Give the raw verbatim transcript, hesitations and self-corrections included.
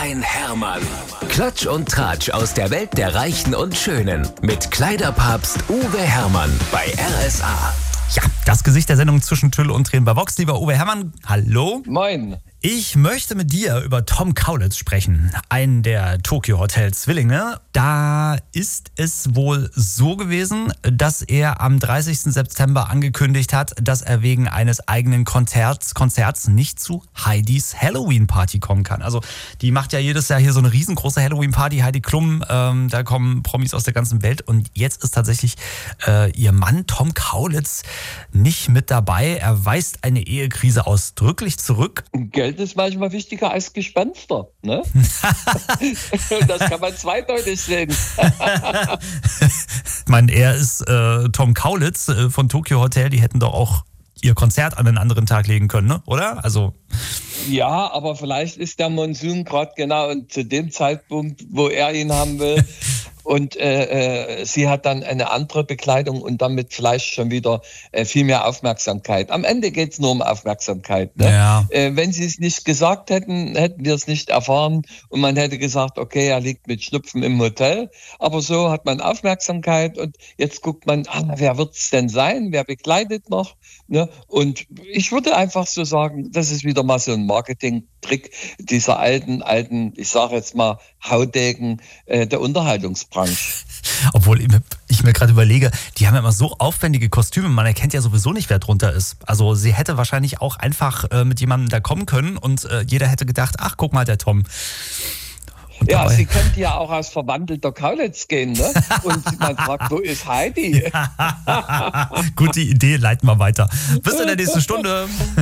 ein Hermann. Klatsch und Tratsch aus der Welt der Reichen und Schönen. Mit Kleiderpapst Uwe Hermann bei R S A. Ja, das Gesicht der Sendung zwischen Tüll und Tränen bei Vox. Lieber Uwe Hermann, hallo. Moin. Ich möchte mit dir über Tom Kaulitz sprechen, einen der Tokyo Hotel Zwillinge. Da ist es wohl so gewesen, dass er am dreißigsten September angekündigt hat, dass er wegen eines eigenen Konzerts, Konzerts nicht zu Heidis Halloween-Party kommen kann. Also die macht ja jedes Jahr hier so eine riesengroße Halloween-Party, Heidi Klum, ähm, da kommen Promis aus der ganzen Welt und jetzt ist tatsächlich äh, ihr Mann Tom Kaulitz nicht mit dabei. Er weist eine Ehekrise ausdrücklich zurück. Geld ist manchmal wichtiger als Gespenster, ne? Das kann man zweideutig sehen. Ich meine, er ist äh, Tom Kaulitz äh, von Tokyo Hotel, die hätten doch auch ihr Konzert an einen anderen Tag legen können, ne? Oder? Also Ja, aber vielleicht ist der Monsun gerade genau zu dem Zeitpunkt, wo er ihn haben will. Und äh, äh, sie hat dann eine andere Bekleidung und damit vielleicht schon wieder äh, viel mehr Aufmerksamkeit. Am Ende geht es nur um Aufmerksamkeit. Ne? Ja. Äh, wenn sie es nicht gesagt hätten, hätten wir es nicht erfahren und man hätte gesagt, okay, er liegt mit Schnupfen im Hotel. Aber so hat man Aufmerksamkeit und jetzt guckt man, ah, wer wird es denn sein? Wer bekleidet noch? Ne? Und ich würde einfach so sagen, das ist wieder mal so ein Marketing-Trick dieser alten, alten, ich sage jetzt mal, Haudegen äh, der Unterhaltungsbranche. Obwohl ich mir gerade überlege, die haben ja immer so aufwendige Kostüme, man erkennt ja sowieso nicht, wer drunter ist. Also sie hätte wahrscheinlich auch einfach äh, mit jemandem da kommen können und äh, jeder hätte gedacht, ach guck mal, der Tom. Und ja, dabei... sie könnte ja auch als verwandelter Kaulitz gehen, ne? Und man fragt, wo ist Heidi? Gute Idee, leiten wir weiter. Bis in der nächsten Stunde.